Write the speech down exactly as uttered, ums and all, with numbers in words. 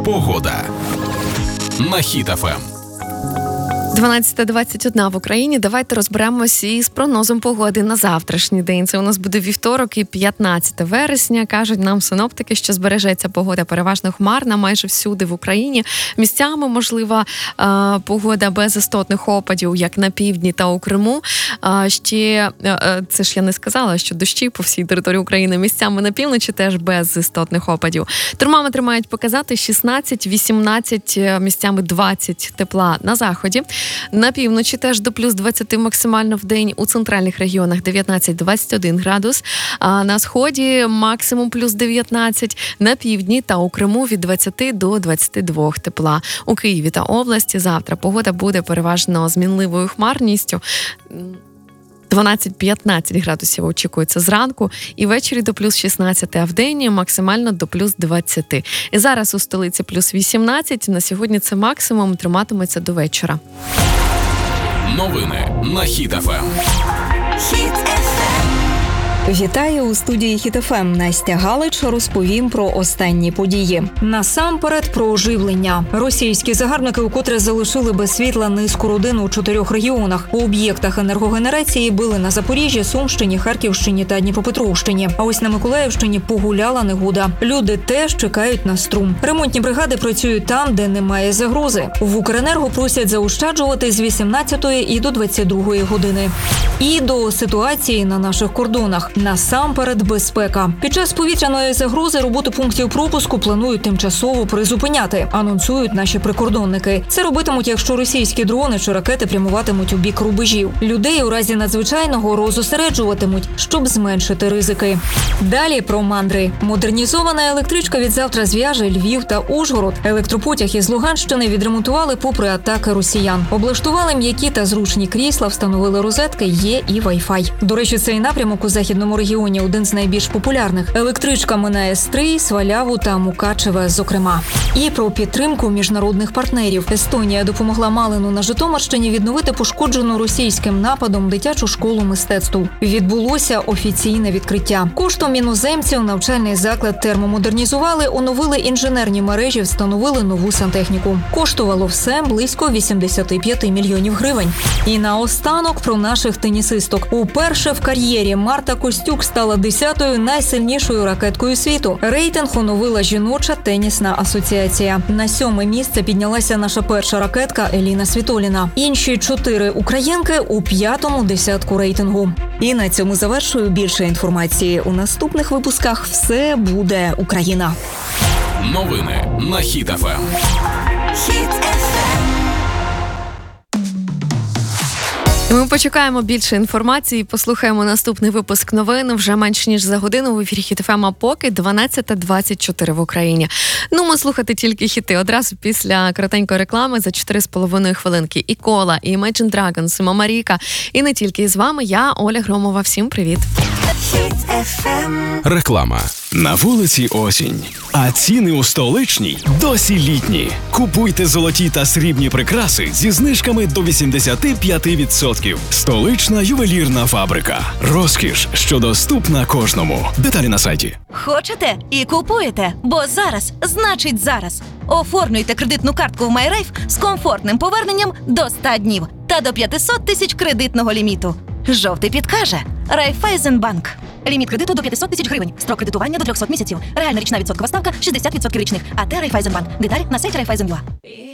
Погода на Хіт еф ем. дванадцята двадцять одна в Україні. Давайте розберемося із прогнозом погоди на завтрашній день. Це у нас буде вівторок і п'ятнадцяте вересня. Кажуть нам синоптики, що збережеться погода переважно хмарна майже всюди в Україні. Місцями можлива е, погода без істотних опадів, як на півдні та у Криму. Е, ще, е, це ж я не сказала, що дощі по всій території України. Місцями на півночі теж без істотних опадів. Термометри мають показати шістнадцять-вісімнадцять, місцями двадцять тепла на заході. На півночі теж до плюс двадцяти максимально в день, у центральних регіонах дев'ятнадцять-двадцять один градус, а на сході максимум плюс дев'ятнадцять, на півдні та у Криму від двадцяти до двадцяти двох тепла. У Києві та області завтра погода буде переважно змінливою хмарністю. дванадцять-п'ятнадцять градусів очікується зранку і ввечері до плюс шістнадцяти, а в день максимально до плюс двадцяти. І зараз у столиці плюс вісімнадцять, на сьогодні це максимум, триматиметься до вечора. Новини на Хіт еф ем. Вітаю у студії Хіт еф ем. Настя Галич, розповім про останні події. Насамперед про оживлення. Російські загарбники укотре залишили без світла низку родин у чотирьох регіонах. У об'єктах енергогенерації били на Запоріжжі, Сумщині, Харківщині та Дніпропетровщині. А ось на Миколаївщині погуляла негода. Люди теж чекають на струм. Ремонтні бригади працюють там, де немає загрози. В Укренерго просять заощаджувати з вісімнадцятої і до двадцять другої години. І до ситуації на наших кордонах. Насамперед безпека. Під час повітряної загрози роботу пунктів пропуску планують тимчасово призупиняти, анонсують наші прикордонники. Це робитимуть, якщо російські дрони чи ракети прямуватимуть у бік рубежів. Людей у разі надзвичайного розосереджуватимуть, щоб зменшити ризики. Далі про мандри. Модернізована електричка від завтра зв'яже Львів та Ужгород. Електропотяг із Луганщини відремонтували попри атаки росіян. Облаштували м'які та зручні крісла, встановили розетки, є і вай-фай. До речі, цей напрямок у західному регіоні один з найбільш популярних. Електричка минає Стрий, Сваляву та Мукачеве, зокрема. І про підтримку міжнародних партнерів. Естонія допомогла Малину на Житомирщині відновити пошкоджену російським нападом дитячу школу мистецтв. Відбулося офіційне відкриття. Коштом іноземців навчальний заклад термомодернізували, оновили інженерні мережі, встановили нову сантехніку. Коштувало все близько вісімдесят п'ять мільйонів гривень. І наостанок про наших тенісисток. Уперше в кар'єрі Марта Костюк стала десятою найсильнішою ракеткою світу. Рейтинг оновила жіноча тенісна асоціація. На сьоме місце піднялася наша перша ракетка Еліна Світоліна. Інші чотири українки у п'ятому десятку рейтингу. І на цьому завершую. Більше інформації у наступних випусках. Все буде Україна. Новини на Хіт еф ем. Ми почекаємо більше інформації, послухаємо наступний випуск новин вже менш ніж за годину в ефірі Хіт еф ем, а поки дванадцята двадцять чотири в Україні. Ну, ми слухати тільки хіти. Одразу після коротенької реклами за чотири з половиною хвилинки. І Кола, і Imagine Dragons, і Мама Ріка, і не тільки. І з вами я, Оля Громова. Всім привіт. Реклама. На вулиці осінь, а ціни у столичній досі літні. Купуйте золоті та срібні прикраси зі знижками до вісімдесят п'ять відсотків. Столична ювелірна фабрика. Розкіш, що доступна кожному. Деталі на сайті. Хочете і купуєте, бо зараз значить зараз. Оформлюйте кредитну картку в MyRafe з комфортним поверненням до ста днів та до п'ятсот тисяч кредитного ліміту. Жовтий підкаже Райфайзенбанк. Ліміт кредиту до п'ятсот тисяч гривень. Строк кредитування до трьохсот місяців. Реальна річна відсоткова ставка шістдесят відсотків річних. АТ Райфайзенбанк. Деталі на сайті Райфайзен.ua.